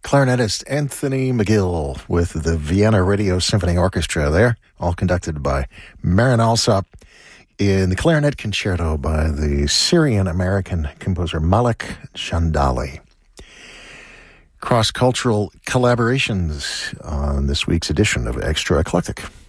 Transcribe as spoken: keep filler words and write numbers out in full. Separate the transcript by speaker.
Speaker 1: clarinetist Anthony McGill with the Vienna Radio Symphony Orchestra there, all conducted by Marin Alsop, in the clarinet concerto by the Syrian-American composer Malek Chandali. Cross-cultural collaborations on this week's edition of Extra Eclectic.